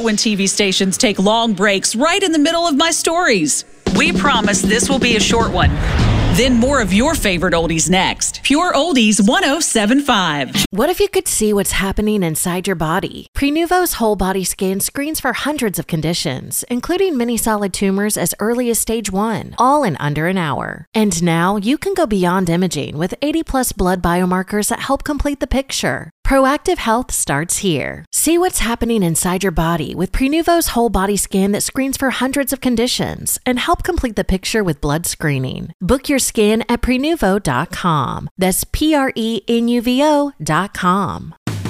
when TV stations take long breaks right in the middle of my stories. We promise this will be a short one. Then more of your favorite oldies next. Pure Oldies 107.5. What if you could see what's happening inside your body? Prenuvo's whole body scan screens for hundreds of conditions, including many solid tumors as early as stage 1, all in under an hour. And now you can go beyond imaging with 80+ blood biomarkers that help complete the picture. Proactive health starts here. See what's happening inside your body with Prenuvo's whole body scan that screens for hundreds of conditions and help complete the picture with blood screening. Book your scan at Prenuvo.com. That's Prenuvo.com.